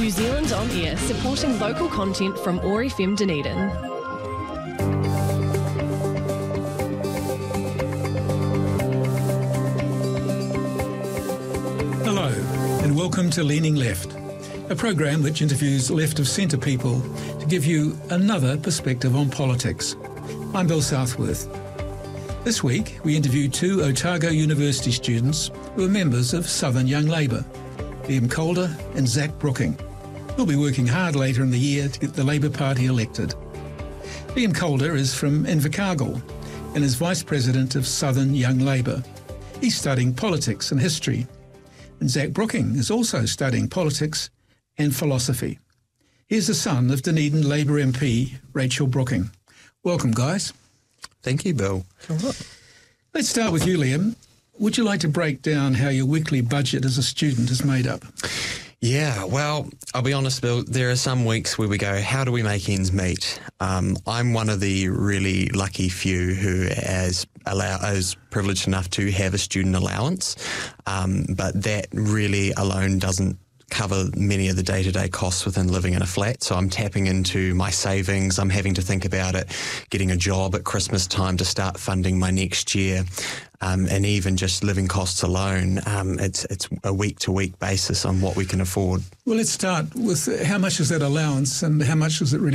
New Zealand On Air, supporting local content from OAR FM Dunedin. Hello, and welcome to Leaning Left, a program which interviews left-of-centre people to give you another perspective on politics. I'm Bill Southworth. This week, we interviewed two Otago University students who are members of Southern Young Labour, Liam Calder and Zach Brooking, who'll be working hard later in the year to get the Labour Party elected. Liam Calder is from Invercargill and is Vice President of Southern Young Labour. He's studying politics and history. And Zach Brooking is also studying politics and philosophy. He's the son of Dunedin Labour MP Rachel Brooking. Welcome, guys. Thank you, Bill. All right. Let's start with you, Liam. Would you like to break down how your weekly budget as a student is made up? Yeah, well, I'll be honest, Bill, there are some weeks where we go, how do we make ends meet? I'm one of the really lucky few who is privileged enough to have a student allowance, but that really alone doesn't cover many of the day-to-day costs within living in a flat. So I'm tapping into my savings. I'm having to think about it, getting a job at Christmas time to start funding my next year. And even just living costs alone, it's a week-to-week basis on what we can afford. Well, let's start with how much is that allowance and how much does it really